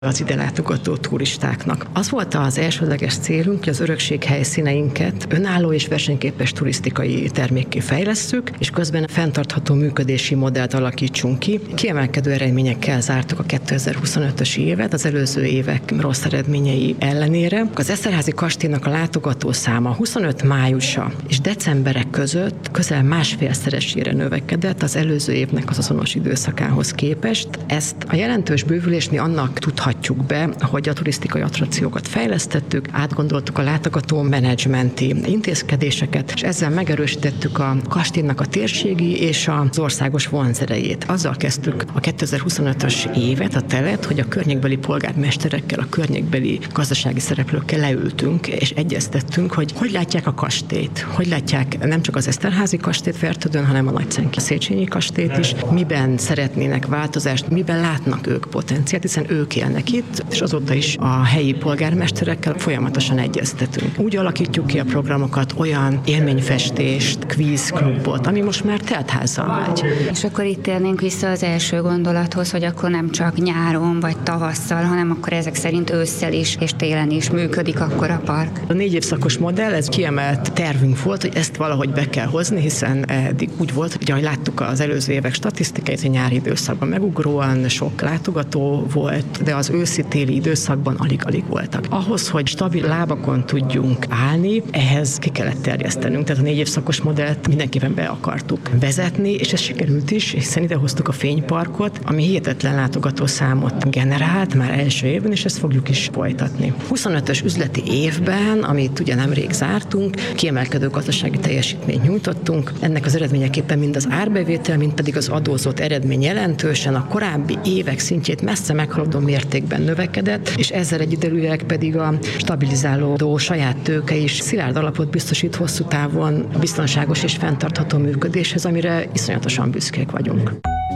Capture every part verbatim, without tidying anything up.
az ide látogató turistáknak. Az volt az elsődleges célunk, hogy az örökség helyszíneinket önálló és versenyképes turisztikai termékké fejlesszük, és közben fenntartható működési modellt alakítsunk ki. Kiemelkedő eredményekkel zártuk a kétezer-huszonötös évet, az előző évek rossz eredményei ellenére. Az Eszterházy kastélynak a látogató száma huszonöt májusa és decemberek között közel másfélszeresére növekedett az előző évnek az azonos időszakához képest. Ezt a jelentős bővülést mi annak tudhatjuk be, hogy a turisztikai attrakciókat fejlesztettük, átgondoltuk a látogató menedzsmenti intézkedéseket, és ezzel megerősítettük a kastélynak a térségi és az országos vonzerejét. Azzal kezdtük a kétezer-huszonötös évet, a telet, hogy a környékbeli polgármesterekkel, a környékbeli gazdasági szereplőkkel leültünk, és egyeztettünk, hogy hogy látják a kastélyt, hogy látják nem csak az Eszterházy kastélyt Fertődön, hanem a Nagycenki Széchenyi kastélyt is, miben szeretnének változást, miben látnak ők potenciált, hiszen ők élnek itt, és azóta is a helyi polgármesterekkel folyamatosan egyeztetünk. Úgy alakítjuk ki a programokat, olyan élményfestést, kvízklubot, ami most már teltházzal megy. És akkor itt térnénk vissza az első gondolathoz, hogy akkor nem csak nyáron vagy tavasszal, hanem akkor ezek szerint ősszel is és télen is működik akkor a park. A négy évszakos modell, ez kiemelt tervünk volt, hogy ezt valahogy be kell hozni, hiszen eddig úgy volt, hogy ahogy láttuk az előző évek statisztikáit, hogy nyári időszakban megugróan sok látogató volt, de az őszi-téli időszakban alig-alig voltak. Ahhoz, hogy stabil lábakon tudjunk állni, ehhez ki kellett terjesztenünk. Tehát a négy évszakos modellt mindenképpen be akartuk vezetni, és ez sikerült is, hiszen idehoztuk a fényparkot, ami hihetetlen látogatószámot generált már első évben, és ezt fogjuk is folytatni. huszonötös üzleti évben, amit ugye nemrég zártunk, kiemelkedő gazdasági teljesítményt nyújtottunk. Ennek az eredményeképpen mind az árbevétel, mind pedig az adózott eredmény jelentősen a korábbi évek szintjét messze meghaladó mértékben növekedett, és ezzel egyidejűleg pedig a stabilizálódó saját tőke is szilárd alapot biztosít hosszú távon a biztonságos és fenntartható működéshez, amire iszonyatosan büszkék vagyunk.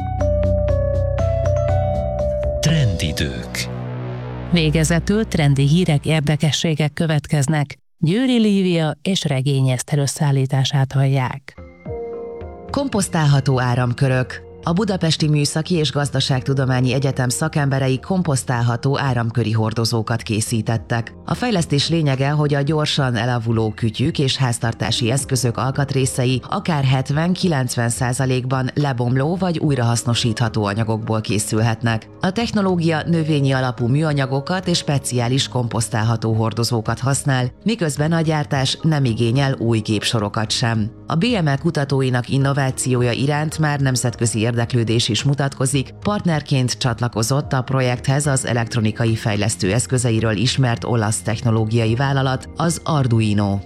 Trendidők. Végezetül trendi hírek, érdekességek következnek. Győri Lívia és Regény Eszter összeállítását hallják. Komposztálható áramkörök. A Budapesti Műszaki és Gazdaságtudományi Egyetem szakemberei komposztálható áramköri hordozókat készítettek. A fejlesztés lényege, hogy a gyorsan elavuló kütyük és háztartási eszközök alkatrészei akár hetven-kilencven százalékban lebomló vagy újrahasznosítható anyagokból készülhetnek. A technológia növényi alapú műanyagokat és speciális komposztálható hordozókat használ, miközben a gyártás nem igényel új gépsorokat sem. A bé em e kutatóinak innovációja iránt már nemzetközi érdeklődés is mutatkozik, partnerként csatlakozott a projekthez az elektronikai fejlesztő eszközeiről ismert olasz technológiai vállalat, az Arduino.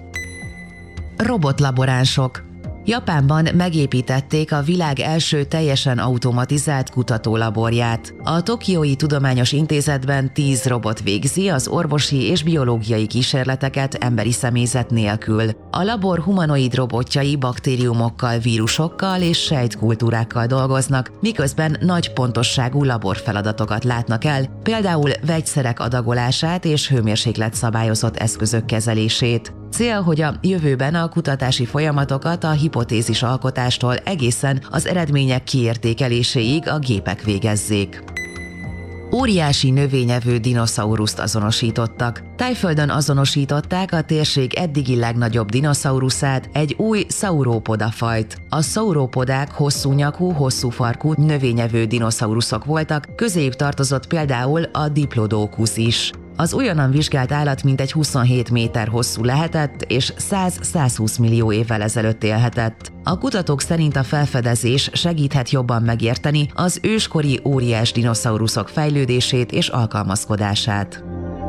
Robotlaboránsok. Japánban megépítették a világ első teljesen automatizált kutatólaborját. A Tokiói Tudományos Intézetben tíz robot végzi az orvosi és biológiai kísérleteket emberi személyzet nélkül. A labor humanoid robotjai baktériumokkal, vírusokkal és sejtkultúrákkal dolgoznak, miközben nagy pontosságú laborfeladatokat látnak el, például vegyszerek adagolását és hőmérséklet-szabályozott eszközök kezelését. Cél, hogy a jövőben a kutatási folyamatokat a hipotézis alkotástól egészen az eredmények kiértékeléséig a gépek végezzék. Óriási növényevő dinoszauruszt azonosítottak. Thaiföldön azonosították a térség eddigi legnagyobb dinoszauruszát, egy új Sauropoda fajt. A sauropodák hosszú nyakú, hosszú farkú növényevő dinoszauruszok voltak, közéjük tartozott például a Diplodocus is. Az újonnan vizsgált állat mintegy huszonhét méter hosszú lehetett, és száz-százhúsz millió évvel ezelőtt élhetett. A kutatók szerint a felfedezés segíthet jobban megérteni az őskori óriás dinoszauruszok fejlődését és alkalmazkodását.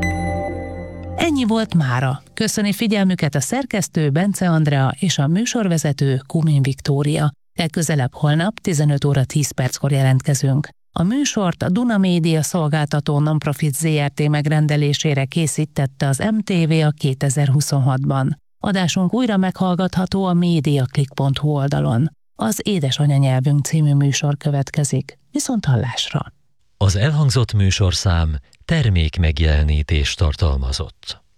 Ennyi volt mára. Köszöni figyelmüket a szerkesztő Bence Andrea és a műsorvezető Kumin Viktória. Legközelebb holnap tizenöt óra tíz perckor jelentkezünk. A műsort a Duna Média szolgáltató Nonprofit zé er té megrendelésére készítette az em té vé a kétezer-huszonhatban. Adásunk újra meghallgatható a mediaclick pont hu oldalon. Az Édesanyanyelvünk című műsor következik. Viszont hallásra! Az elhangzott műsorszám termék megjelenítést tartalmazott.